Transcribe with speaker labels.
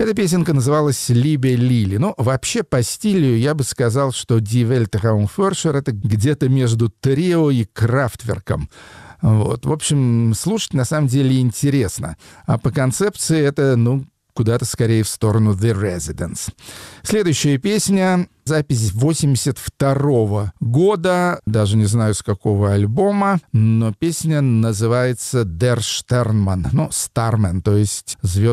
Speaker 1: Эта песенка называлась «Либе Лили». Ну, вообще, по стилю я бы сказал, что «Die Weltraumforscher» — это где-то между Трио и Крафтверком. Вот. В общем, слушать на самом деле интересно. А по концепции это, куда-то скорее в сторону The Residents. Следующая песня, запись 82 года, даже не знаю, с какого альбома, но песня называется Der Sternmann, Starman, то есть звезд